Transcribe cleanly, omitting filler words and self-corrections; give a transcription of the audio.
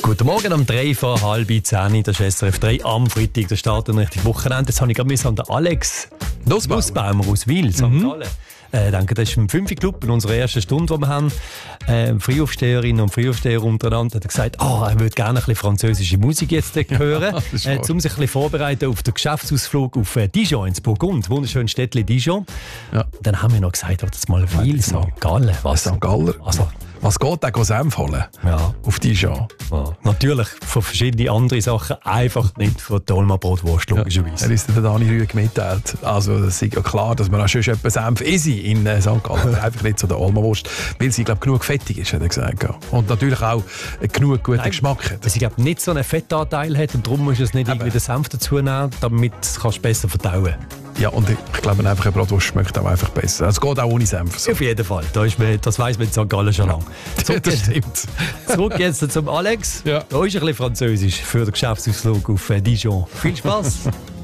Guten Morgen, um 9:03, das ist SRF 3 am Freitag, der Start und richtig Wochenende. Jetzt habe ich gerade an den Alex Nussbaumer aus Wil, St. Gallen. Ich denke, das ist im 5-Club in unserer ersten Stunde, die wir haben. Frühaufsteherinnen und Frühaufsteher untereinander hat gesagt, er würde gerne ein bisschen französische Musik jetzt hören, um sich ein bisschen vorbereiten auf den Geschäftsausflug auf Dijon ins Burgund, wunderschönes Städtchen Dijon. Ja. Dann haben wir noch gesagt, das mal Wil, St. Gallen. St. Galler. Also, was geht da Senf holen? Ja. Auf Dijon. Ja. Natürlich von verschiedenen anderen Sachen, einfach nicht von der Olma-Brotwurst, logischerweise. Er ist der Dani Rüegg mitteilt. Also, es ist ja klar, dass man auch schon etwas Senf easy in St. Gallen, einfach nicht so der Olma-Wurst, weil sie, glaube genug fettig ist, hat er gesagt. Und natürlich auch genug guten Geschmack hat. Weil sie, glaube nicht so einen Fettanteil hat und darum musst du es nicht irgendwie den Senf dazu nehmen, damit kannst du besser verdauen. Ja, und ich glaube einfach, eine Bratwurst schmeckt auch einfach besser. Es geht auch ohne Senf. So. Auf jeden Fall. Das weiss man in St. Gallen schon lange. Das stimmt. Zurück jetzt zum Alex. Ja. Da ist ein bisschen Französisch für den Geschäftsausflug auf Dijon. Viel Spaß!